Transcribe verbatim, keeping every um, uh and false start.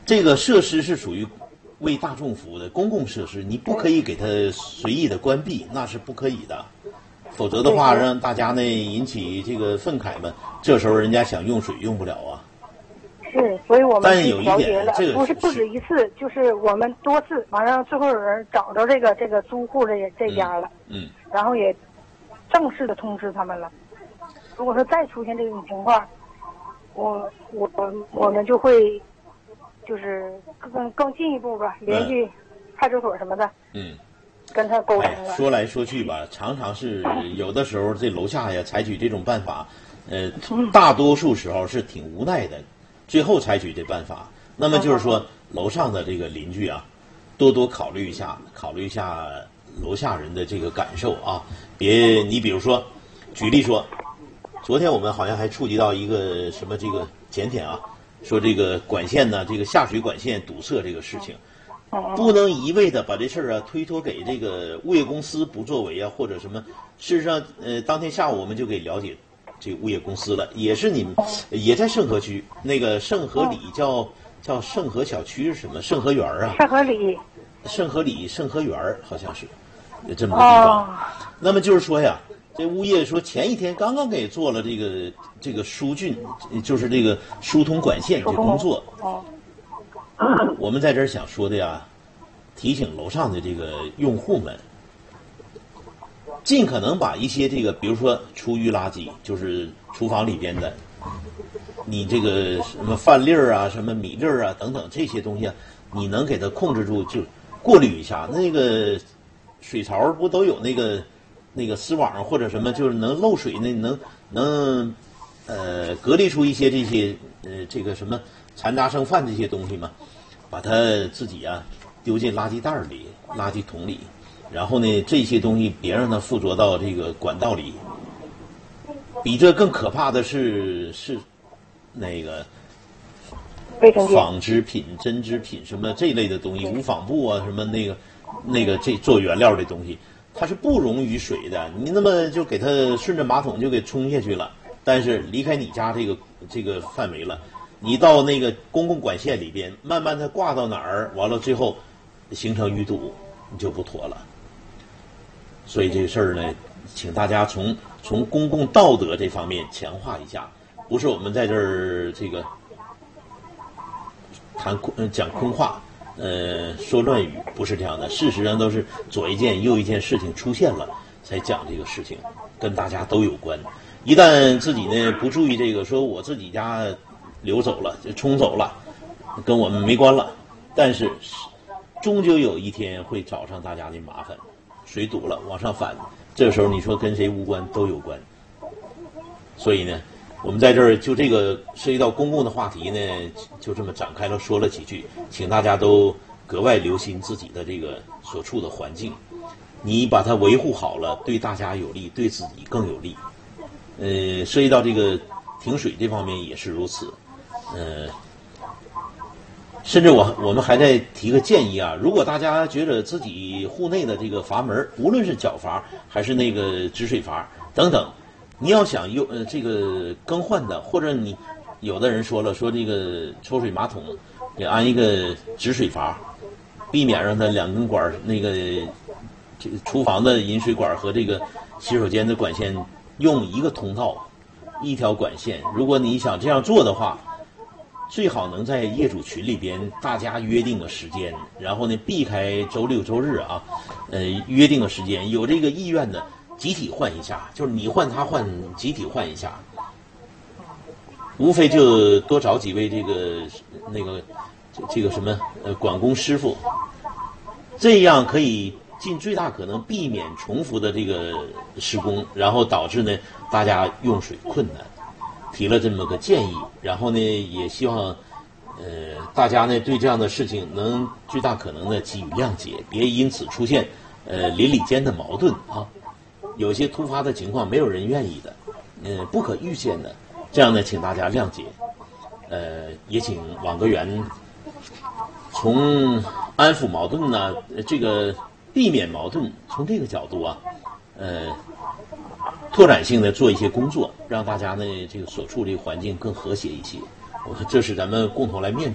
这个设施是属于为大众服务的公共设施，你不可以给它随意的关闭，那是不可以的。否则的话，让大家呢引起这个愤慨嘛，这时候人家想用水用不了啊。 是，所以我们但有一调节了， 点这个不是不止一次，就是我们多次，完了最后有人找着这个这个租户这这家了， 嗯，嗯然后也正式的通知他们了。如果说再出现这种情况，我我我们就会就是更更进一步吧，联系派出所什么的， 嗯， 跟他沟通哎， 了。 说来说去吧，常常是有的时候这楼下呀采取这种办法，呃，大多数时候是挺无奈的。最后采取这办法，那么就是说，楼上的这个邻居啊，多多考虑一下，考虑一下楼下人的这个感受啊，别你比如说，举例说，昨天我们好像还触及到一个什么这个前天啊，说这个管线呢，这个下水管线堵塞这个事情，不能一味的把这事儿啊推脱给这个物业公司不作为啊，或者什么。事实上，呃，当天下午我们就给了解。这个物业公司了，也是你们，也在盛和区那个盛和里叫叫盛和小区是什么？盛和园啊？ 盛和里， 盛和里盛和园好像是有这么个地方。 哦、 那么就是说呀，这物业说前一天刚刚给做了这个这个疏浚，就是这个疏通管线这工作。 哦， 我们在这儿想说的呀，提醒楼上的这个用户们。尽可能把一些这个，比如说厨余垃圾，就是厨房里边的，你这个什么饭粒儿啊、什么米粒儿啊等等这些东西啊，你能给它控制住，就过滤一下。那个水槽不都有那个那个丝网或者什么，就是能漏水那能能呃隔离出一些这些呃这个什么残渣剩饭这些东西嘛，把它自己啊丢进垃圾袋里、垃圾桶里。然后呢，这些东西别让它附着到这个管道里。比这更可怕的是是那个纺织品、针织品什么这类的东西，无纺布啊，什么那个那个这做原料的东西，它是不溶于水的。你那么就给它顺着马桶就给冲下去了，但是离开你家这个这个范围了，你到那个公共管线里边，慢慢它挂到哪儿，完了最后形成淤堵，你就不妥了。所以这个事儿呢，请大家从从公共道德这方面强化一下，不是我们在这儿这个谈空讲空话，呃，说乱语，不是这样的。事实上都是左一件右一件事情出现了，才讲这个事情，跟大家都有关。一旦自己呢不注意这个，说我自己家流走了，就冲走了，跟我们没关了，但是终究有一天会找上大家的麻烦。水堵了往上反，这个时候你说跟谁无关都有关。所以呢，我们在这儿就这个涉及到公共的话题呢，就这么展开了说了几句，请大家都格外留心自己的这个所处的环境，你把它维护好了，对大家有利，对自己更有利。呃，涉及到这个停水这方面也是如此，呃。甚至我我们还在提个建议啊，如果大家觉得自己户内的这个阀门，无论是角阀还是那个止水阀等等，你要想用呃这个更换的，或者你有的人说了，说这个抽水马桶也安一个止水阀，避免让它两根管那个这个厨房的饮水管和这个洗手间的管线用一个通道，一条管线。如果你想这样做的话，最好能在业主群里边大家约定个时间，然后呢避开周六周日啊，呃约定个时间，有这个意愿的集体换一下，就是你换他换，集体换一下，无非就多找几位这个那个这个什么呃管工师傅，这样可以尽最大可能避免重复的这个施工，然后导致呢大家用水困难。提了这么个建议，然后呢，也希望，呃，大家呢对这样的事情能最大可能的给予谅解，别因此出现呃邻里间的矛盾啊。有些突发的情况，没有人愿意的，呃，不可预见的，这样呢，请大家谅解。呃，也请网格员从安抚矛盾呢，这个避免矛盾，从这个角度啊，呃。拓展性的做一些工作，让大家呢这个所处这个环境更和谐一些。我这是咱们共同来面对。